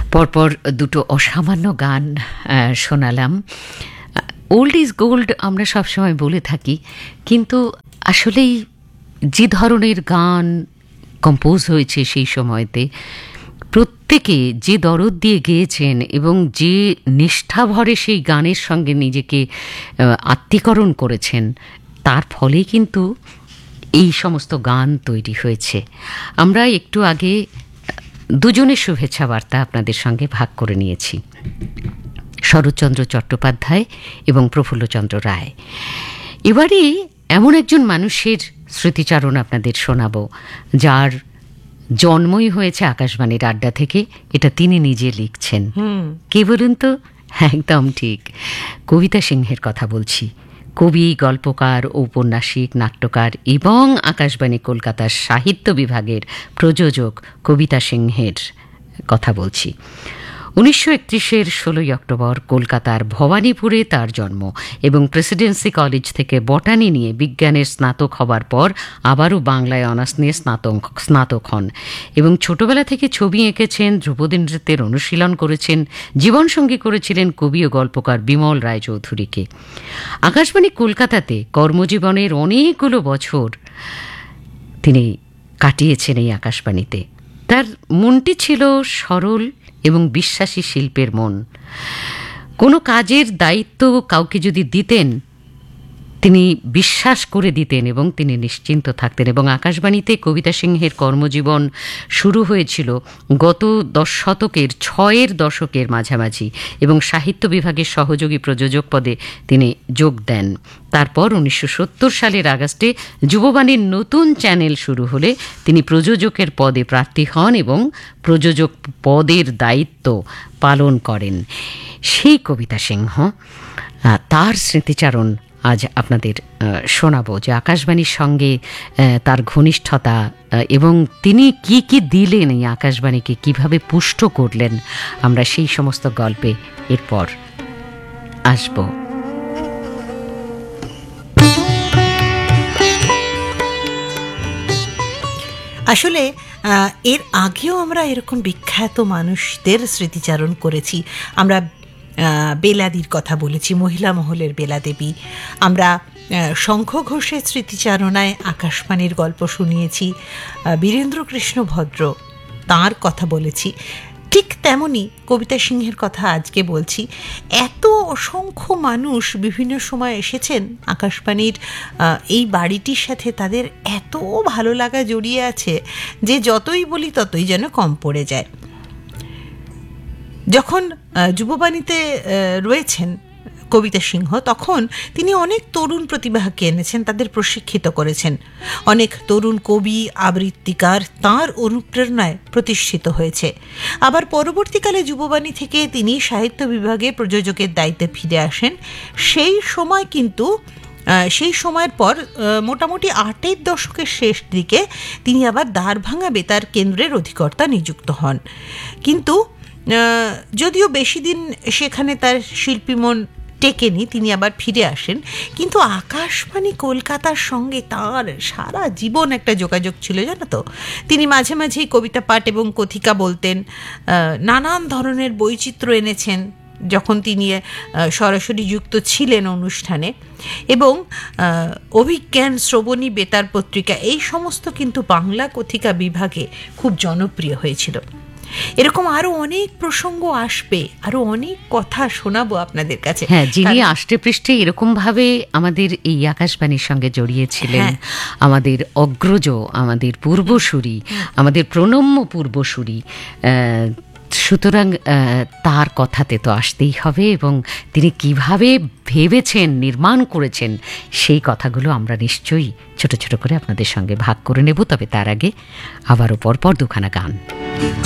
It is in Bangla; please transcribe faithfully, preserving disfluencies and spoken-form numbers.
পরপর দুটো অসামান্য গান শোনালাম। ওল্ড ইজ গোল্ড আমরা সবসময় বলে থাকি, কিন্তু আসলেই যে ধরনের গান কম্পোজ হয়েছে সেই সময়তে, প্রত্যেকে যে দরদ দিয়ে গেয়েছেন এবং যে নিষ্ঠাভরে সেই গানের সঙ্গে নিজেকে আত্মীকরণ করেছেন, তার ফলে কিন্তু এই সমস্ত গান তৈরি হয়েছে। আমরা একটু আগে দুজনের শুভেচ্ছা বার্তা আপনাদের সঙ্গে ভাগ করে নিয়েছি, শরৎচন্দ্র চট্টোপাধ্যায় এবং প্রফুল্লচন্দ্র রায়। এবারে এমন একজন মানুষের স্মৃতিচারণ আপনাদের শোনাব, যার জন্মই হয়েছে আকাশবাণীর আড্ডা থেকে, এটা তিনি নিজে লিখছেন। কে বলুন তো? একদম ঠিক, কবিতা সিংহের কথা বলছি। কবি, গল্পকার, ঔপন্যাসিক, নাট্যকার এবং আকাশবাণী কলকাতার সাহিত্য বিভাগের প্রযোজক কবিতা সিংহের কথা বলছি। উনিশশো একত্রিশের ষোলোই অক্টোবর কলকাতার ভবানীপুরে তার জন্ম এবং প্রেসিডেন্সি কলেজ থেকে বটানি নিয়ে বিজ্ঞানের স্নাতক হবার পর আবারও বাংলায় অনার্স নিয়ে স্নাতক স্নাতক হন এবং ছোটবেলা থেকে ছবি এঁকেছেন, ধ্রুপদী নৃত্যের অনুশীলন করেছেন, জীবনসঙ্গী করেছিলেন কবি ও গল্পকার বিমল রায়চৌধুরীকে। আকাশবাণী কলকাতাতে কর্মজীবনের অনেকগুলো বছর তিনি কাটিয়েছেন এই আকাশবাণীতে। তার মনটি ছিল সরল এবং বিশ্বাসী শিল্পের মন। কোনো কাজের দায়িত্ব কাউকে যদি দিতেন, তিনি বিশ্বাস করে দিতেন এবং তিনি নিশ্চিন্ত থাকতেন। এবং আকাশবাণীতে কবিতা সিংহের কর্মজীবন শুরু হয়েছিল গত দশ শতকের ছয়ের দশকের মাঝামাঝি এবং সাহিত্য বিভাগের সহযোগী প্রযোজক পদে তিনি যোগ দেন। তারপর উনিশশো সত্তর সালের আগস্টে যুববাণীর নতুন চ্যানেল শুরু হলে তিনি প্রযোজকের পদে প্রার্থী হন এবং প্রযোজক পদের দায়িত্ব পালন করেন। সেই কবিতা সিংহ, তার স্মৃতিচারণ আজ আপনাদের শোনাবো, যে আকাশবাণীর সঙ্গে তার ঘনিষ্ঠতা এবং তিনি কি কি দিলেন এই আকাশবাণীকে, কিভাবে পুষ্ট করলেন, আমরা সেই সমস্ত গল্পে এরপর আসবো। আসলে এর আগেও আমরা এরকম বিখ্যাত মানুষদের স্মৃতিচারণ করেছি। আমরা বেলাদির কথা বলেছি, মহিলা মহলের বেলা দেবী। আমরা শঙ্খ ঘোষের স্মৃতিচারণায় আকাশবাণীর গল্প শুনিয়েছি, বীরেন্দ্র কৃষ্ণ ভদ্র তাঁর কথা বলেছি। ঠিক তেমনি কবিতা সিংহের কথা আজকে বলছি। এত অসংখ্য মানুষ বিভিন্ন সময় এসেছেন আকাশবাণীর এই বাড়িটির সাথে, তাদের এত ভালো লাগা জড়িয়ে আছে যে যতই বলি ততই যেন কম পড়ে যায়। যখন যুববাণীতে রয়েছেন কবিতা সিংহ, তখন তিনি অনেক তরুণ প্রতিভাকে এনেছেন, তাদের প্রশিক্ষিত করেছেন। অনেক তরুণ কবি, আবৃত্তিকার তাঁর অনুপ্রেরণায় প্রতিষ্ঠিত হয়েছে। আবার পরবর্তীকালে যুববাণী থেকে তিনি সাহিত্য বিভাগে প্রযোজকের দায়িত্বে ফিরে আসেন। সেই সময় কিন্তু সেই সময়ের পর মোটামুটি আটের দশকের শেষ দিকে তিনি আবার দ্বারভাঙা বেতার কেন্দ্রের অধিকর্তা নিযুক্ত হন। কিন্তু যদিও বেশি দিন সেখানে তার শিল্পী মন টেকেনি, তিনি আবার ফিরে আসেন। কিন্তু আকাশবাণী কলকাতার সঙ্গে তার সারা জীবন একটা যোগাযোগ ছিল, জানো তো। তিনি মাঝে মাঝেই কবিতা পাঠ এবং কথিকা বলতেন, নানান ধরনের বৈচিত্র্য এনেছেন যখন তিনি সরাসরি যুক্ত ছিলেন অনুষ্ঠানে। এবং অভিজ্ঞান, শ্রবণী, বেতার পত্রিকা এই সমস্ত কিন্তু বাংলা কথিকা বিভাগে খুব জনপ্রিয় হয়েছিল। এরকম আরো অনেক প্রসঙ্গ আসবে, আরো অনেক কথা শোনাবো আপনাদের কাছে। হ্যাঁ, যিনি আষ্টে পৃষ্ঠে এরকম ভাবে আমাদের এই আকাশবাণীর সঙ্গে জড়িয়েছিলেন, আমাদের অগ্রজ, আমাদের পূর্বসূরি, আমাদের প্রণম্য পূর্বসূরি, সুতরাং তার কথাতে তো আসতেই হবে। এবং তিনি কিভাবে ভেবেছেন, নির্মাণ করেছেন, সেই কথাগুলো আমরা নিশ্চয়ই ছোট ছোট করে আপনাদের সঙ্গে ভাগ করে নেব। তবে তার আগে আবারও পরপর দুখানা গান।